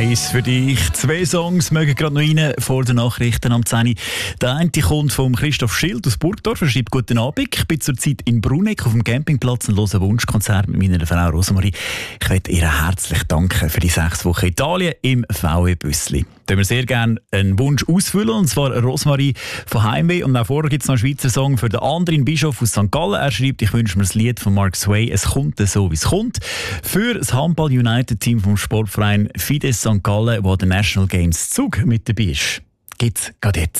1 für dich. 2 Songs mögen gerade noch rein vor den Nachrichten am 10 Uhr. Der eine kommt von Christoph Schild aus Burgdorf. Er schreibt: Guten Abend, ich bin zurzeit in Bruneck auf dem Campingplatz und höre ein Wunschkonzert mit meiner Frau Rosemarie. Ich möchte ihr herzlich danken für die 6 Wochen Italien im VW-Büssli. Da wir sehr gerne einen Wunsch ausfüllen, und zwar Rosemarie von Heimweh. Und auch vorher gibt es noch einen Schweizer Song für den anderen Bischof aus St. Gallen. Er schreibt: Ich wünsche mir das Lied von Mark Sway, «Es kommt so, wie es kommt», für das Handball-United-Team vom Sportverein Fides St. Gallen, wo der National Games Zug mit dabei ist. Gibt's gerade jetzt.